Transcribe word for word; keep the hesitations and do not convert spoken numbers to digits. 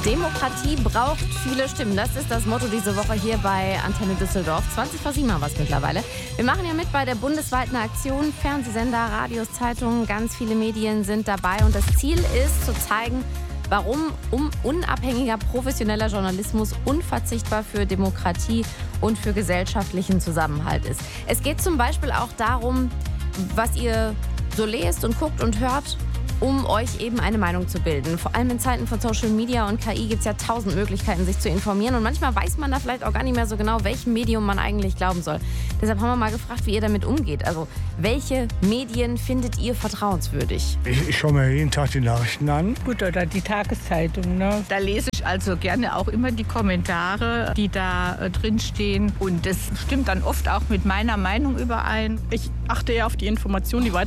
Demokratie braucht viele Stimmen. Das ist das Motto diese Woche hier bei Antenne Düsseldorf. zwanzig vor sieben haben wir es mittlerweile. Wir machen ja mit bei der bundesweiten Aktion. Fernsehsender, Radios, Zeitungen, ganz viele Medien sind dabei. Und das Ziel ist, zu zeigen, warum um unabhängiger, professioneller Journalismus unverzichtbar für Demokratie und für gesellschaftlichen Zusammenhalt ist. Es geht zum Beispiel auch darum, was ihr so lest und guckt und hört, um euch eben eine Meinung zu bilden. Vor allem in Zeiten von Social Media und K I gibt es ja tausend Möglichkeiten, sich zu informieren. Und manchmal weiß man da vielleicht auch gar nicht mehr so genau, welchem Medium man eigentlich glauben soll. Deshalb haben wir mal gefragt, wie ihr damit umgeht. Also, welche Medien findet ihr vertrauenswürdig? Ich, ich schaue mir jeden Tag die Nachrichten an. Gut, oder die Tageszeitung, ne? Da lese ich also gerne auch immer die Kommentare, die da äh, drinstehen. Und das stimmt dann oft auch mit meiner Meinung überein. Ich achte eher auf die Informationen, die weiter